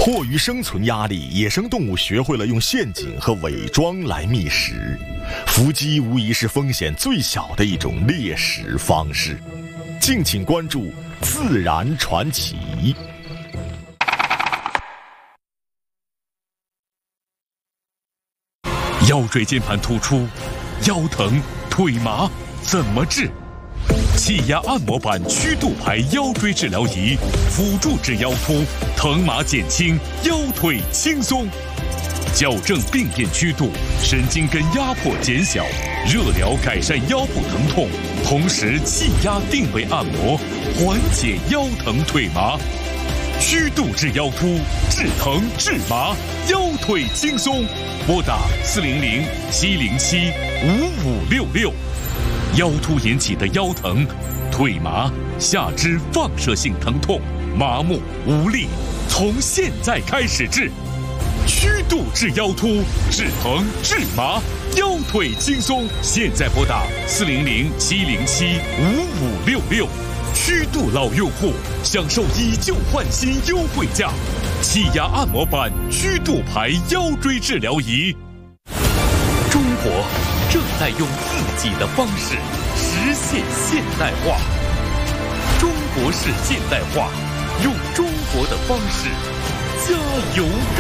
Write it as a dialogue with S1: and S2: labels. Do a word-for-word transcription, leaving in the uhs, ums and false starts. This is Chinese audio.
S1: 迫于生存压力，野生动物学会了用陷阱和伪装来觅食。伏击无疑是风险最小的一种猎食方式。敬请关注《自然传奇》。
S2: 腰椎间盘突出、腰疼、腿麻怎么治？气压按摩板曲度牌腰椎治疗仪，辅助治腰突，疼麻减轻，腰腿轻松。矫正病变曲度，神经根压迫减小，热疗改善腰部疼痛，同时气压定位按摩，缓解腰疼腿麻。曲度治腰突，治疼治麻，腰腿轻松。拨打四零零七零七五五六六。腰突引起的腰疼、腿麻、下肢放射性疼痛、麻木无力，从现在开始治。曲度治腰突，治疼治麻，腰腿轻松。现在拨打四零零七零七五五六六。曲度老用户享受以旧换新优惠价，气压按摩板曲度牌腰椎治疗仪。中国正在用自己的方式实现现代化。中国式现代化，用中国的方式加油！